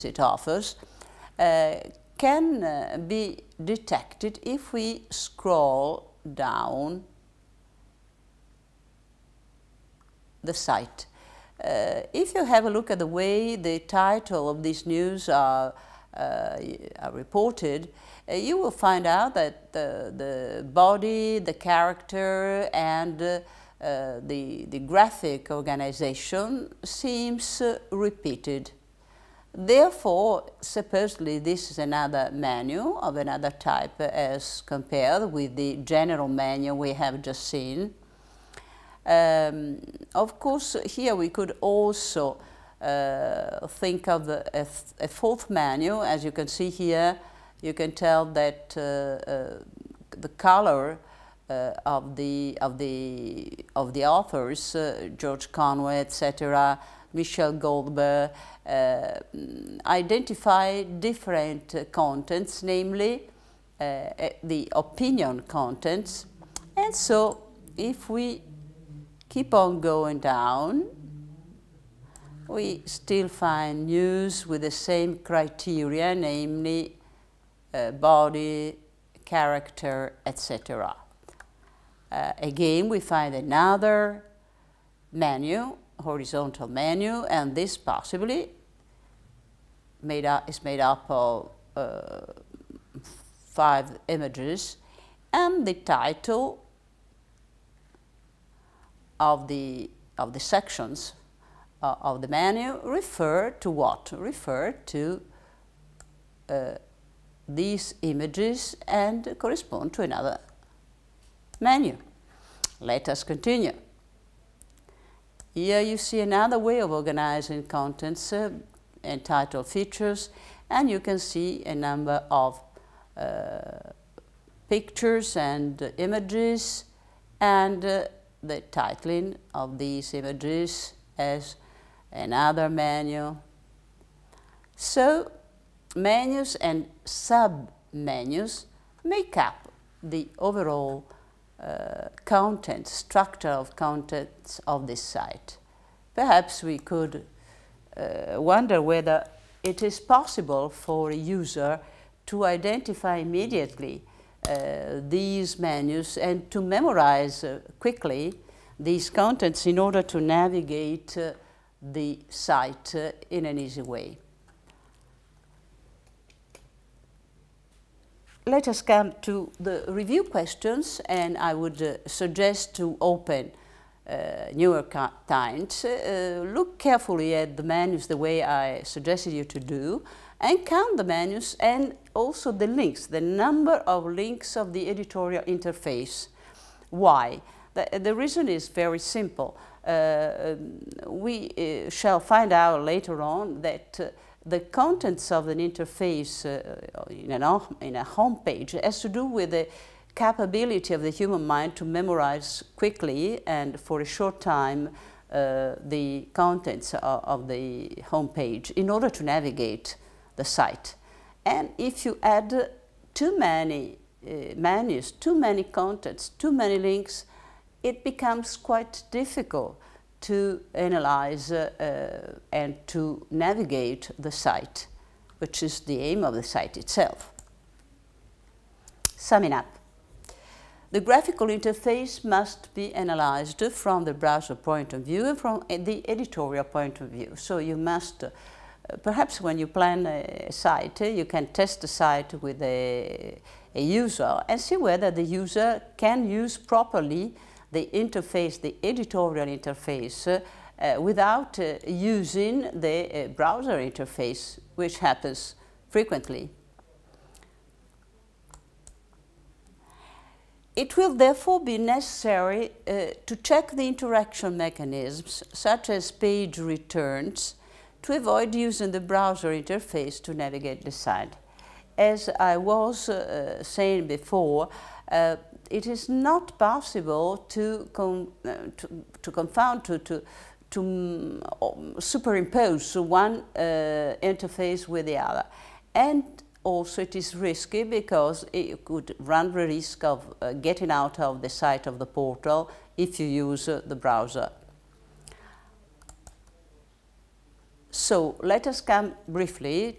it offers can be detected if we scroll down the site. If you have a look at the way the title of these news are reported, you will find out that the body, the character, and the graphic organization seems repeated. Therefore, supposedly this is another menu of another type as compared with the general menu we have just seen. Of course, here we could also think of a fourth menu. As you can see here, you can tell that the color of the authors, George Conway, etc., Michel Goldberg, identify different contents, namely the opinion contents. And so, if we keep on going down, we still find news with the same criteria, namely body, character, etc. Again, we find another menu, horizontal menu, and this possibly is made up of 5 images, and the title of the sections of the menu refer to what? Refer to these images and correspond to another menu. Let us continue. Here you see another way of organizing contents entitled features, and you can see a number of pictures and images, and the titling of these images as another menu. So, menus and sub-menus make up the overall content, structure of contents of this site. Perhaps we could wonder whether it is possible for a user to identify immediately these menus and to memorize quickly these contents in order to navigate the site in an easy way. Let us come to the review questions, and I would suggest to open New York Times, look carefully at the menus the way I suggested you to do, and count the menus and also the links, the number of links of the editorial interface. Why? The reason is very simple. We shall find out later on that the contents of an interface in a home page has to do with the capability of the human mind to memorize quickly and for a short time the contents of the home page in order to navigate the site. And if you add too many menus, too many contents, too many links, it becomes quite difficult to analyze and to navigate the site, which is the aim of the site itself. Summing up, the graphical interface must be analyzed from the browser point of view and from the editorial point of view. So you must, perhaps when you plan a site, you can test the site with a user and see whether the user can use properly the interface, the editorial interface, without using the browser interface, which happens frequently. It will therefore be necessary to check the interaction mechanisms, such as page returns, to avoid using the browser interface to navigate the site. As I was saying before, it is not possible to superimpose one interface with the other. And also it is risky because it could run the risk of getting out of the site of the portal if you use the browser. So let us come briefly